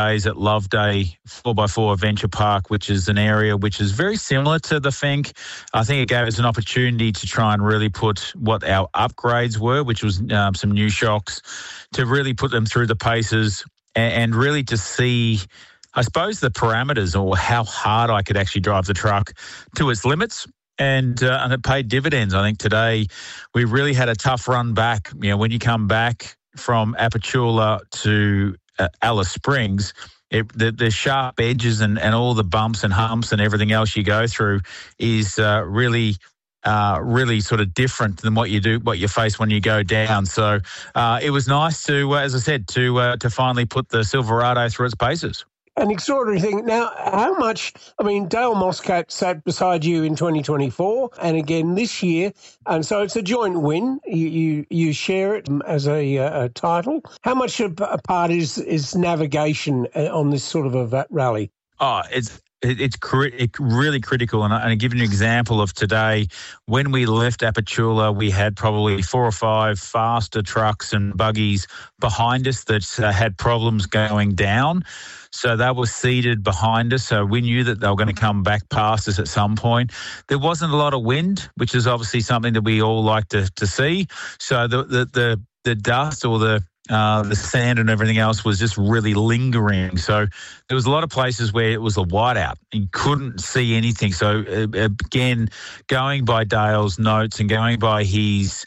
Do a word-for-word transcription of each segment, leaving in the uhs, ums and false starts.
days at Loveday four by four Adventure Park, which is an area which is very similar to the Finke. I think it gave us an opportunity to try and really put what our upgrades were, which was um, some new shocks, to really put them through the paces and, and really to see, I suppose, the parameters or how hard I could actually drive the truck to its limits. And, uh, and it paid dividends. I think today we really had a tough run back. You know, when you come back from Apachula to uh, Alice Springs, it, the, the sharp edges and, and all the bumps and humps and everything else you go through is uh, really, uh, really sort of different than what you do, what you face when you go down. So uh, it was nice to, uh, as I said, to uh, to finally put the Silverado through its paces. An extraordinary thing. Now, how much, I mean, Dale Moscat sat beside you in twenty twenty-four and again this year, and so it's a joint win. You you, you share it as a, a title. How much a, a part is, is navigation on this sort of a rally? Oh, it's It's it's really critical, and I give you an example of today. When we left Apachula, we had probably four or five faster trucks and buggies behind us that uh, had problems going down. So they were seated behind us, so we knew that they were going to come back past us at some point. There wasn't a lot of wind, which is obviously something that we all like to, to see. So the the the, the dust or the Uh, the sand and everything else was just really lingering. So there was a lot of places where it was a whiteout. You couldn't see anything. So uh, again, going by Dale's notes and going by his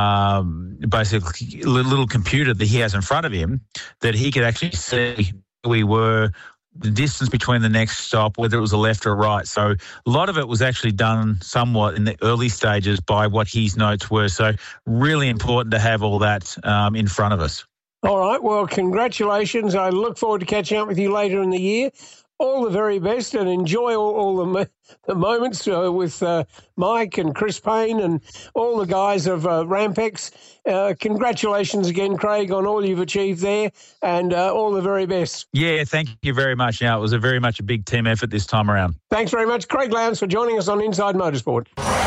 um, basically little computer that he has in front of him, that he could actually see where we were, the distance between the next stop, whether it was a left or a right. So a lot of it was actually done somewhat in the early stages by what his notes were. So really important to have all that um, in front of us. All right. Well, congratulations. I look forward to catching up with you later in the year. All the very best, and enjoy all, all the, the moments uh, with uh, Mike and Chris Payne and all the guys of uh, Rampex. Uh, congratulations again, Craig, on all you've achieved there, and uh, all the very best. Yeah, thank you very much. Now, it was a very much a big team effort this time around. Thanks very much, Craig Lowndes, for joining us on Inside Motorsport.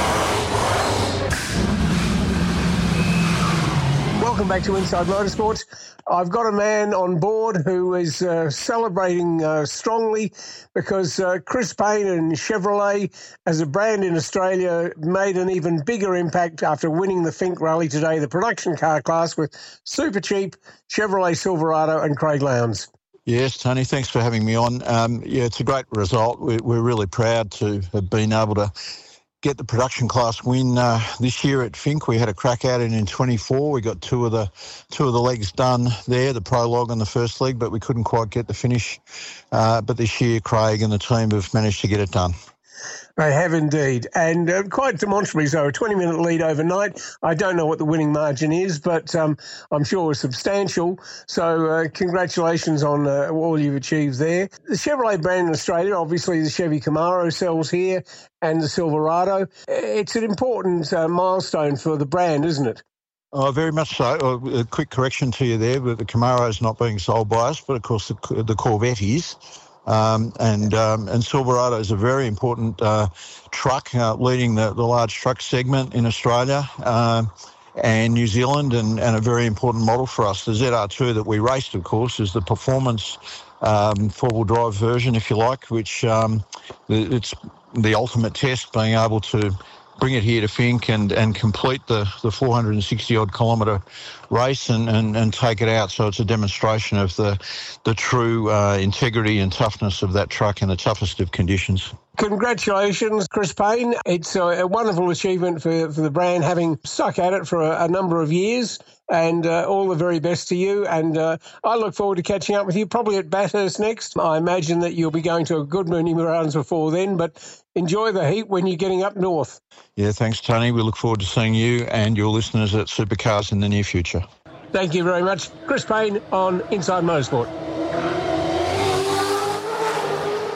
Welcome back to Inside Motorsport. I've got a man on board who is uh, celebrating uh, strongly because uh, Chris Payne and Chevrolet, as a brand in Australia, made an even bigger impact after winning the Finke Rally today, the production car class, with Super Cheap, Chevrolet Silverado and Craig Lowndes. Yes, Tony, thanks for having me on. Um, yeah, it's a great result. We're, we're really proud to have been able to get the production class win uh, this year at Finke. We had a crack at it in twenty-four. We got two of the two of the legs done there, the prologue and the first leg, but we couldn't quite get the finish. Uh, but this year, Craig and the team have managed to get it done. They have indeed, and uh, quite demonstrably so. A twenty-minute lead overnight. I don't know what the winning margin is, but um, I'm sure it was substantial. So uh, congratulations on uh, all you've achieved there. The Chevrolet brand in Australia, obviously the Chevy Camaro sells here and the Silverado. It's an important uh, milestone for the brand, isn't it? Oh, very much so. A quick correction to you there, but the Camaro is not being sold by us, but of course the, the Corvette is. Um, and um, and Silverado is a very important uh, truck, uh, leading the, the large truck segment in Australia uh, and New Zealand, and, and a very important model for us. The Z R two that we raced, of course, is the performance um, four-wheel drive version, if you like, which um, it's the ultimate test, being able to bring it here to Finke and, and complete the, the four hundred sixty odd kilometre race and, and, and take it out. So it's a demonstration of the the true uh, integrity and toughness of that truck in the toughest of conditions. Congratulations, Chris Payne. It's a, a wonderful achievement for, for the brand, having stuck at it for a, a number of years, and uh, all the very best to you. And uh, I look forward to catching up with you, probably at Bathurst next. I imagine that you'll be going to a good many rounds before then, but enjoy the heat when you're getting up north. Yeah, thanks, Tony. We look forward to seeing you and your listeners at Supercars in the near future. Thank you very much. Chris Payne on Inside Motorsport. Final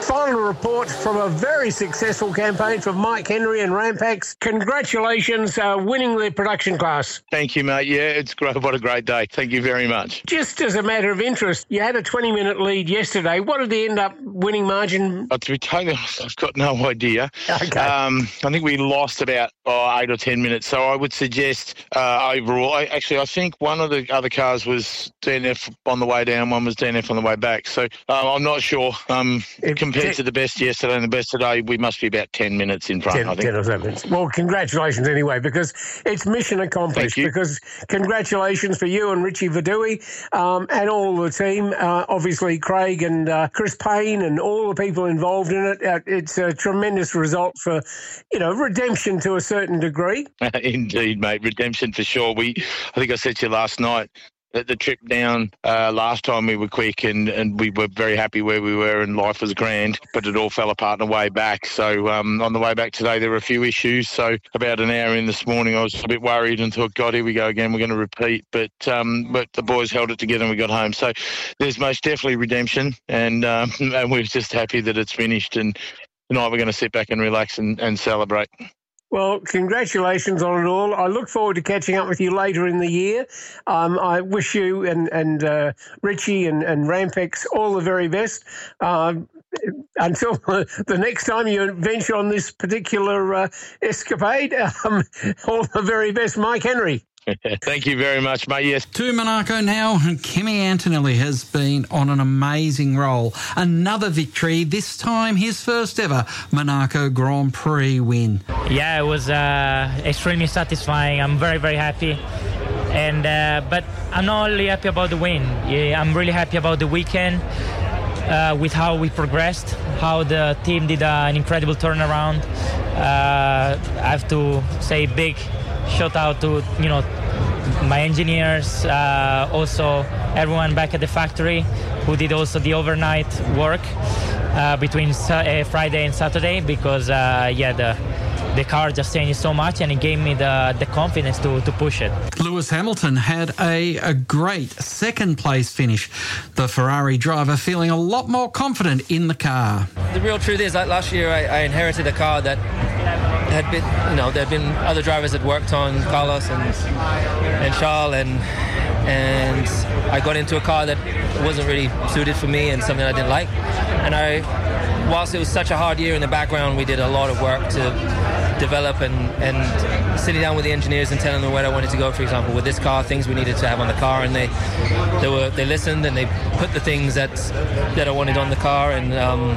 report from a very successful campaign from Mike Henry and Rampax. Congratulations, uh, winning the production class. Thank you, mate. Yeah, it's great. What a great day. Thank you very much. Just as a matter of interest, you had a twenty-minute lead yesterday. What did the end up winning margin? Uh, to be totally honest, I've got no idea. Okay. Um, I think we lost about oh, eight or ten minutes. So I would suggest uh, overall, I, actually, I think one of the other cars was D N F on the way down, one was D N F on the way back. So uh, I'm not sure. Um, if compared t- to the best yesterday and the best today, we must be about ten minutes in front, ten, I think. ten or so minutes. Well, congratulations anyway, because it's mission accomplished. Because congratulations for you and Richie Verdui um, and all the team. Uh, obviously, Craig and uh, Chris Payne and all the people involved in it. Uh, it's a tremendous result for, you know, redemption to a certain degree. Indeed, mate. Redemption for sure. We, I think I said to you last night, that the trip down uh, last time we were quick and, and we were very happy where we were and life was grand, but it all fell apart on the way back. So um, on the way back today, there were a few issues. So about an hour in this morning, I was a bit worried and thought, God, here we go again. We're going to repeat. But um, but the boys held it together and we got home. So there's most definitely redemption, and um, and we're just happy that it's finished. And tonight we're going to sit back and relax and, and celebrate. Well, congratulations on it all. I look forward to catching up with you later in the year. Um, I wish you and, and uh, Richie and, and Rampex all the very best. Uh, until the next time you venture on this particular uh, escapade, um, all the very best, Mike Henry. Thank you very much, mate. Yes. To Monaco now, and Kimi Antonelli has been on an amazing roll. Another victory, this time his first ever Monaco Grand Prix win. Yeah, it was uh, extremely satisfying. I'm very, very happy. And uh, but I'm not only happy about the win. Yeah, I'm really happy about the weekend uh, with how we progressed, how the team did uh, an incredible turnaround. Uh, I have to say big shout out to, you know, my engineers, uh, also everyone back at the factory who did also the overnight work uh, between uh, Friday and Saturday, because uh, yeah, the the car just changed so much and it gave me the, the confidence to, to push it. Lewis Hamilton had a, a great second place finish. The Ferrari driver feeling a lot more confident in the car. The real truth is that last year I, I inherited a car that had been, you know, there had been other drivers that worked on, Carlos and and Charles, and and I got into a car that wasn't really suited for me and something I didn't like. And I, whilst it was such a hard year in the background, we did a lot of work to develop and, and sitting down with the engineers and telling them where I wanted to go, for example, with this car, things we needed to have on the car, and they they were they listened and they put the things that that I wanted on the car, and um,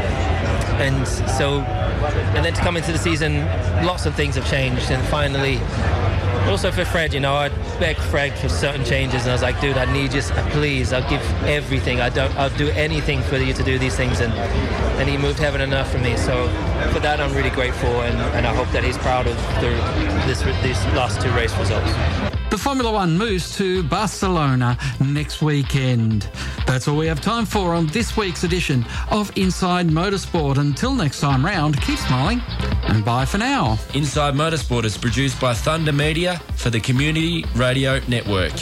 and so and then to come into the season, lots of things have changed, and finally. Also for Fred, you know, I begged Fred for certain changes, and I was like, dude, I need you, please, I'll give everything. I don't, I'll do anything for you to do these things, and and he moved heaven and earth for me. So for that, I'm really grateful, and, and I hope that he's proud of the, this these last two race results. The Formula One moves to Barcelona next weekend. That's all we have time for on this week's edition of Inside Motorsport. Until next time round, keep smiling and bye for now. Inside Motorsport is produced by Thunder Media for the Community Radio Network.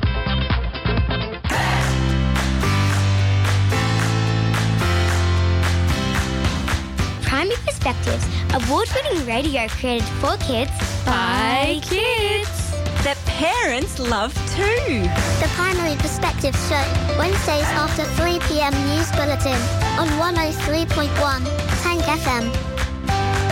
Primary Perspectives, award-winning radio created for kids by kids that parents love too. The Primary Perspective Show, Wednesdays after three p.m. News Bulletin on one oh three point one Tank F M.